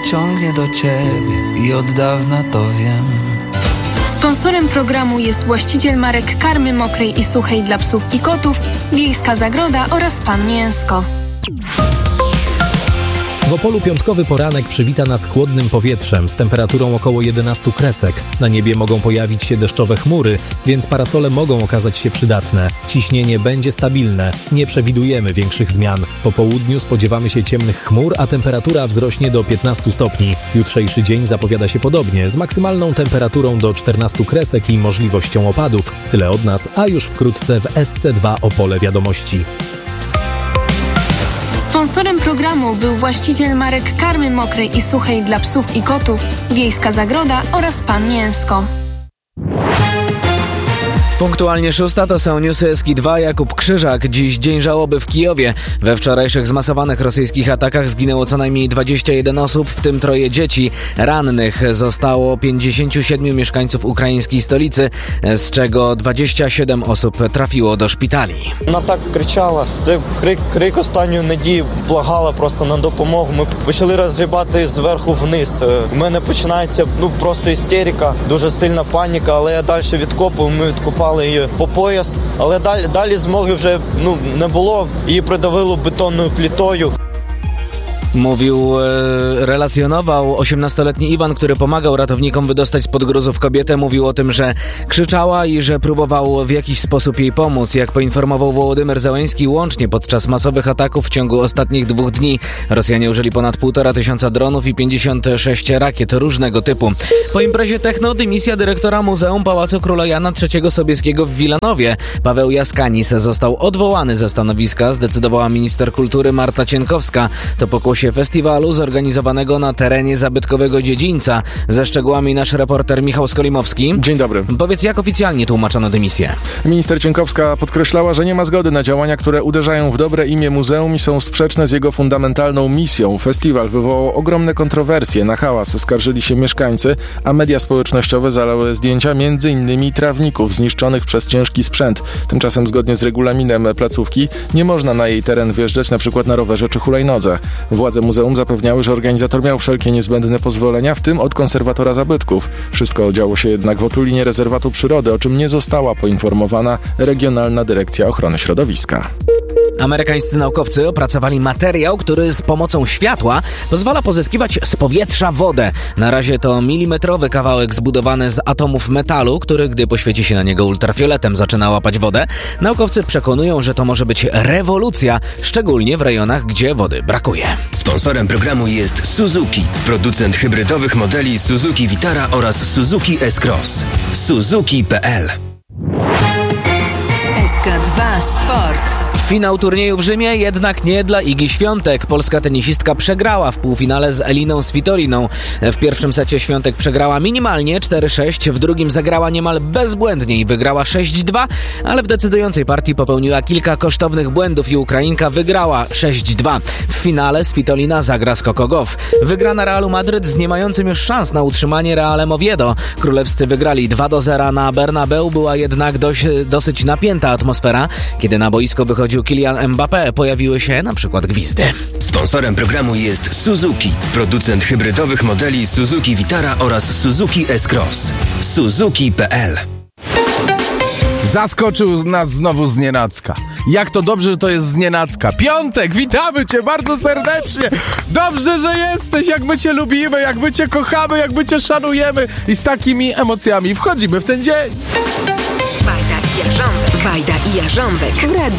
ciągnie do ciebie i od dawna to wiem. Sponsorem programu jest właściciel marek karmy mokrej i suchej dla psów i kotów, Wiejska Zagroda oraz Pan Mięsko. W Opolu piątkowy poranek przywita nas chłodnym powietrzem z temperaturą około 11 kresek. Na niebie mogą pojawić się deszczowe chmury, więc parasole mogą okazać się przydatne. Ciśnienie będzie stabilne. Nie przewidujemy większych zmian. Po południu spodziewamy się ciemnych chmur, a temperatura wzrośnie do 15 stopni. Jutrzejszy dzień zapowiada się podobnie, z maksymalną temperaturą do 14 kresek i możliwością opadów. Tyle od nas, a już wkrótce w SC2 Opole Wiadomości. Sponsorem programu był właściciel marek karmy mokrej i suchej dla psów i kotów, Wiejska Zagroda oraz Pan Mięsko. Punktualnie 6 to są newsy SK2. Jakub Krzyżak. Dziś dzień żałoby w Kijowie. We wczorajszych zmasowanych rosyjskich atakach zginęło co najmniej 21 osób, w tym 3 dzieci. Rannych zostało 57 mieszkańców ukraińskiej stolicy, z czego 27 osób trafiło do szpitali. Вона так кричала, це крик останньої надії, благала просто на допомогу. Ми почали розгрібати зверху вниз. У мене починається просто істерика, дуже сильна паніка, але я далі відкопую, ми відкопали її по пояс, але далі змоги вже не було, її придавило бетонною плитою. Relacjonował 18-letni Iwan, który pomagał ratownikom wydostać spod gruzów kobietę. Mówił o tym, że krzyczała i że próbował w jakiś sposób jej pomóc. Jak poinformował Wołodymyr Zełenski, łącznie podczas masowych ataków w ciągu ostatnich 2 dni Rosjanie użyli ponad 1500 dronów i 56 rakiet różnego typu. Po imprezie techno dymisja dyrektora Muzeum Pałacu Króla Jana III Sobieskiego w Wilanowie. Paweł Jaskanis został odwołany ze stanowiska, zdecydowała minister kultury Marta Cienkowska. To pokłosie festiwalu zorganizowanego na terenie zabytkowego dziedzińca. Ze szczegółami nasz reporter Michał Skolimowski. Dzień dobry. Powiedz, jak oficjalnie tłumaczono dymisję? Minister Cienkowska podkreślała, że nie ma zgody na działania, które uderzają w dobre imię muzeum i są sprzeczne z jego fundamentalną misją. Festiwal wywołał ogromne kontrowersje. Na hałas skarżyli się mieszkańcy, a media społecznościowe zalały zdjęcia m.in. trawników zniszczonych przez ciężki sprzęt. Tymczasem zgodnie z regulaminem placówki nie można na jej teren wjeżdżać np. na rowerze czy hulajnodze. Władze muzeum zapewniały, że organizator miał wszelkie niezbędne pozwolenia, w tym od konserwatora zabytków. Wszystko działo się jednak w otulinie rezerwatu przyrody, o czym nie została poinformowana Regionalna Dyrekcja Ochrony Środowiska. Amerykańscy naukowcy opracowali materiał, który z pomocą światła pozwala pozyskiwać z powietrza wodę. Na razie to milimetrowy kawałek zbudowany z atomów metalu, który, gdy poświeci się na niego ultrafioletem, zaczyna łapać wodę. Naukowcy przekonują, że to może być rewolucja, szczególnie w rejonach, gdzie wody brakuje. Sponsorem programu jest Suzuki, producent hybrydowych modeli Suzuki Vitara oraz Suzuki S-Cross. Suzuki.pl. SK2 Sport. Finał turnieju w Rzymie, jednak nie dla Igi Świątek. Polska tenisistka przegrała w półfinale z Eliną Svitoliną. W pierwszym secie Świątek przegrała minimalnie 4-6, w drugim zagrała niemal bezbłędnie i wygrała 6-2, ale w decydującej partii popełniła kilka kosztownych błędów i Ukrainka wygrała 6-2. W finale Svitolina zagra z Coco Gauff. Wygrana Realu Madryt z nie mającym już szans na utrzymanie Realem Oviedo. Królewscy wygrali 2-0 na Bernabeu, była jednak dosyć napięta atmosfera. Kiedy na boisko wychodził Kylian Mbappé, pojawiły się na przykład gwizdy. Sponsorem programu jest Suzuki, producent hybrydowych modeli Suzuki Vitara oraz Suzuki S-Cross. Suzuki.pl. Zaskoczył nas znowu znienacka. Jak to dobrze, że to jest znienacka. Piątek, witamy cię bardzo serdecznie. Dobrze, że jesteś, jak my cię lubimy, jak my cię kochamy, jak my cię szanujemy i z takimi emocjami wchodzimy w ten dzień. Wajda i Jarząbek w Radiu